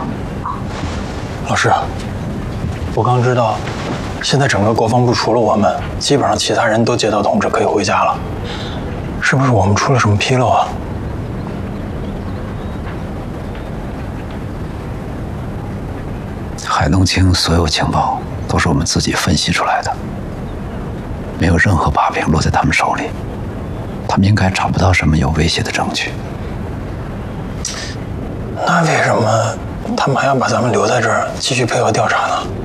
老师，我刚知道，现在整个国防部除了我们，基本上其他人都接到通知可以回家了，是不是我们出了什么纰漏啊？ 海东青所有情报都是我们自己分析出来的，没有任何把柄落在他们手里，他们应该找不到什么有威胁的证据。 那为什么他们还要把咱们留在这儿继续配合调查呢？